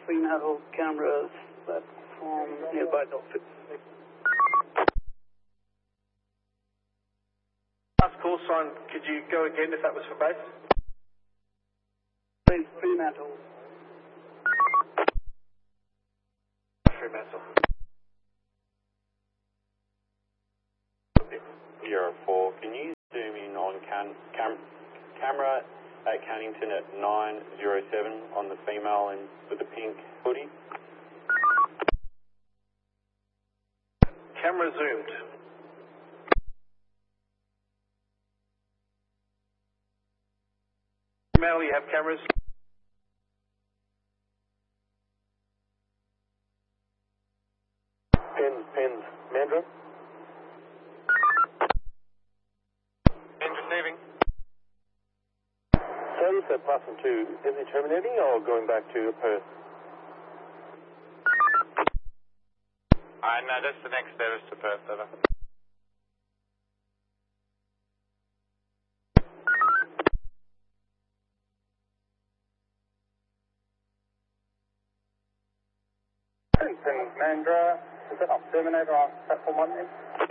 Fremantle cameras platform nearby Dolphin. Last call sign, could you go again if that was for base? Please, Fremantle. Fremantle. Sierra 4, can you zoom in on camera at Cannington at 907 on the female and with the pink hoodie? Camera zoomed. Female, you have cameras? Pins, Mandra? Pins receiving. So you said platform 2, is he terminating or going back to Perth? No, that's the next service to Perth, over. Mandra, is that not Terminator on platform 1 then?